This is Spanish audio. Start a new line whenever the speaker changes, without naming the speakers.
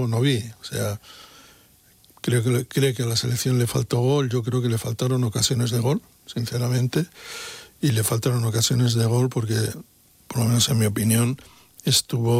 no vi. O sea, creo que a la selección le faltó gol. Yo creo que le faltaron ocasiones de gol, sinceramente. Y le faltaron ocasiones de gol porque, por lo menos en mi opinión, estuvo